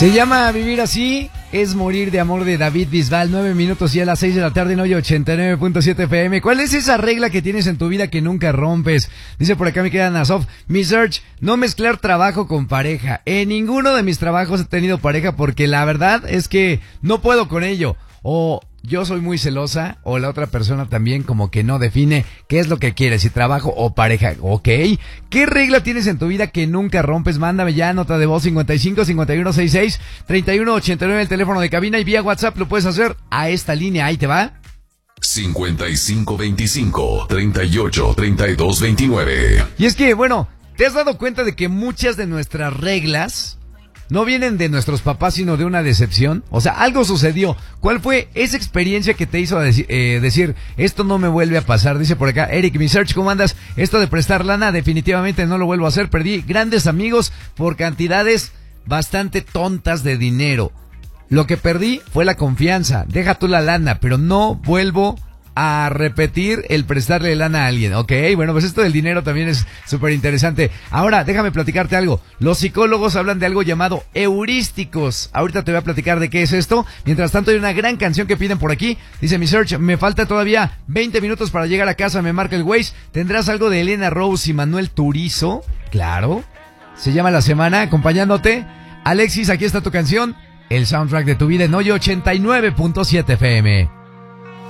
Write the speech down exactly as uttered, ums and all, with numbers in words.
Se llama Vivir Así, es morir de amor de David Bisbal. Nueve minutos y a las seis de la tarde en hoy ochenta y nueve punto siete F M. ¿Cuál es esa regla que tienes en tu vida que nunca rompes? Dice por acá mi querida Nasof, mi search, no mezclar trabajo con pareja. En ninguno de mis trabajos he tenido pareja porque la verdad es que no puedo con ello. O yo soy muy celosa, o la otra persona también como que no define qué es lo que quiere, si trabajo o pareja, ¿ok? ¿Qué regla tienes en tu vida que nunca rompes? Mándame ya nota de voz cincuenta y cinco, cincuenta y uno, sesenta y seis, treinta y uno, ochenta y nueve, el teléfono de cabina, y vía WhatsApp lo puedes hacer a esta línea, ahí te va. cincuenta y cinco veinticinco, treinta y ocho, treinta y dos veintinueve. Y es que, bueno, ¿te has dado cuenta de que muchas de nuestras reglas no vienen de nuestros papás, sino de una decepción? O sea, algo sucedió. ¿Cuál fue esa experiencia que te hizo deci- eh, decir, esto no me vuelve a pasar? Dice por acá, Eric, mi search, ¿cómo andas? Esto de prestar lana, definitivamente no lo vuelvo a hacer. Perdí grandes amigos por cantidades bastante tontas de dinero. Lo que perdí fue la confianza. Deja tú la lana, pero no vuelvo a repetir el prestarle lana a alguien, ¿ok? Bueno, pues esto del dinero también es súper interesante. Ahora, déjame platicarte algo. Los psicólogos hablan de algo llamado heurísticos. Ahorita te voy a platicar de qué es esto. Mientras tanto, hay una gran canción que piden por aquí. Dice mi search, me falta todavía veinte minutos para llegar a casa, me marca el Waze. ¿Tendrás algo de Elena Rose y Manuel Turizo? Claro. Se llama La Semana, acompañándote. Alexis, aquí está tu canción. El soundtrack de tu vida en hoy ochenta y nueve punto siete F M.